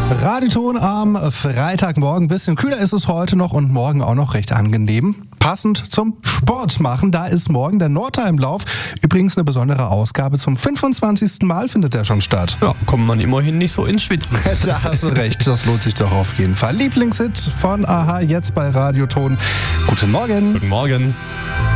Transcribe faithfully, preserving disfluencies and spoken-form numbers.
Radioton am Freitagmorgen. Bisschen kühler ist es heute noch und morgen auch noch recht angenehm. Passend zum Sport machen. Da ist morgen der Nordheim-Lauf. Übrigens eine besondere Ausgabe. Zum fünfundzwanzigsten Mal findet der schon statt. Ja, kommt man immerhin nicht so ins Schwitzen. Da hast du recht. Das lohnt sich doch auf jeden Fall. Lieblingshit von a-ha jetzt bei Radioton. Guten Morgen. Guten Morgen.